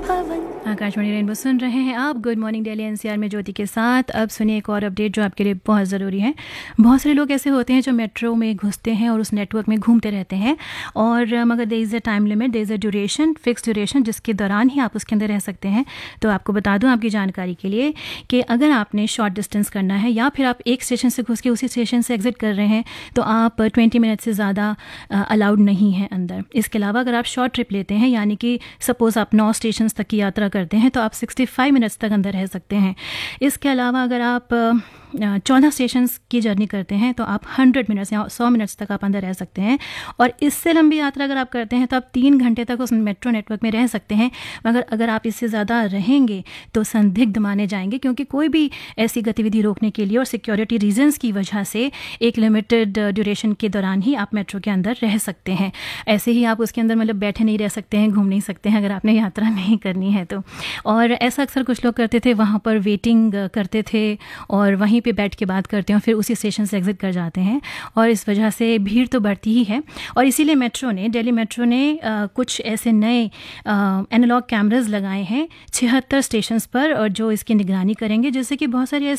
Akashvani rainbow सुन रहे हैं आप। गुड मॉर्निंग दिल्ली एनसीआर में ज्योति के साथ। अब सुनिए एक और अपडेट जो आपके लिए बहुत ज़रूरी है। बहुत सारे लोग ऐसे होते हैं जो मेट्रो में घुसते हैं और उस नेटवर्क में घूमते रहते हैं, और मगर there is a time limit, there is a duration, fix duration, जिसके दौरान ही आप उसके अंदर रह सकते हैं। तो आपको बता दूं आपकी जानकारी के लिए कि अगर आपने शॉर्ट डिस्टेंस करना है या फिर आप एक स्टेशन से घुस के उसी स्टेशन से एग्जिट कर रहे हैं, तो आप 20 मिनट से ज़्यादा अलाउड नहीं है अंदर। इसके अलावा अगर आप शॉर्ट ट्रिप लेते हैं, यानी कि सपोज़ आप 9 स्टेशन तक की यात्रा करते हैं, तो आप 65 मिनट्स तक अंदर रह सकते हैं। इसके अलावा अगर आप 14 स्टेशंस की जर्नी करते हैं, तो आप 100 मिनट्स या 100 मिनट्स तक आप अंदर रह सकते हैं। और इससे लंबी यात्रा अगर आप करते हैं तो आप 3 घंटे तक उस मेट्रो नेटवर्क में रह सकते हैं। मगर अगर आप इससे ज़्यादा रहेंगे तो संदिग्ध माने जाएंगे, क्योंकि कोई भी ऐसी गतिविधि रोकने के लिए और सिक्योरिटी रीजंस की वजह से एक लिमिटेड ड्यूरेशन के दौरान ही आप मेट्रो के अंदर रह सकते हैं। ऐसे ही आप उसके अंदर मतलब बैठे नहीं रह सकते हैं, घूम नहीं सकते हैं अगर आपने यात्रा नहीं करनी है तो। और ऐसा अक्सर कुछ लोग करते थे, वहाँ पर वेटिंग करते थे और वहीं पे बैठ के बात करते हैं और फिर उसी स्टेशन से एग्जिट कर जाते हैं, और इस वजह से भीड़ तो बढ़ती ही है। और इसीलिए दिल्ली मेट्रो ने कुछ ऐसे नए एनालॉग कैमरास लगाए हैं 76 स्टेशंस पर, और जो इसकी निगरानी करेंगे, जिससे कि बहुत सारी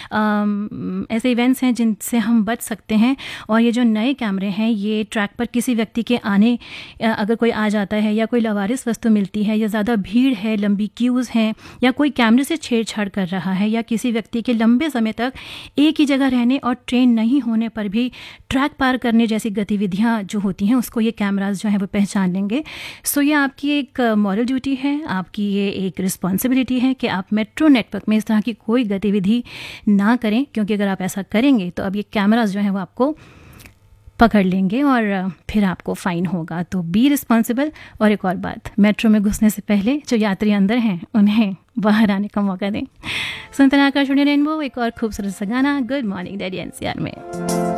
ऐसे इवेंट्स हैं जिनसे हम बच सकते हैं। और ये जो नए कैमरे हैं, ये ट्रैक पर किसी व्यक्ति के आने, अगर कोई आ जाता है या कोई लावारिस वस्तु मिलती है या ज़्यादा भीड़ है, लंबी क्यूज़ हैं, या कोई कैमरे से छेड़छाड़ कर रहा है, या किसी व्यक्ति के लंबे समय तक एक ही जगह रहने और ट्रेन नहीं होने पर भी ट्रैक पार करने जैसी गतिविधियां जो होती हैं, उसको ये कैमरास जो है वो पहचान लेंगे। सो ये आपकी एक मॉरल ड्यूटी है, आपकी ये एक रिस्पॉन्सिबिलिटी है कि आप मेट्रो नेटवर्क में इस तरह की कोई गतिविधि ना करें, क्योंकि अगर आप ऐसा करेंगे तो अब ये कैमरास जो हैं वो आपको पकड़ लेंगे और फिर आपको फ़ाइन होगा। तो बी रिस्पॉन्सिबल। और एक और बात, मेट्रो में घुसने से पहले जो यात्री अंदर हैं उन्हें बाहर आने का मौका दें। सुनते हैं आकाशवाणी रेनबो, एक और खूबसूरत सा गाना गुड मॉर्निंग दिल्ली एनसीआर में।